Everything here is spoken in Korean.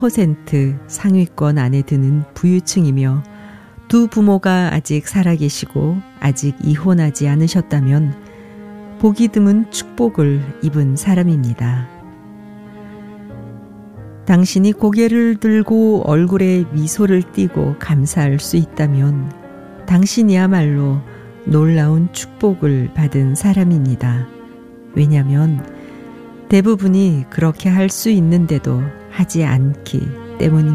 10% 상위권 안에 드는 부유층이며 두 부모가 아직 살아계시고 아직 이혼하지 않으셨다면 보기 드문 축복을 입은 사람입니다. 당신이 고개를 들고 얼굴에 미소를 띠고 감사할 수 있다면 당신이야말로 놀라운 축복을 받은 사람입니다. 왜냐하면 대부분이 그렇게 할 수 있는데도 하지 않기 때문입니다.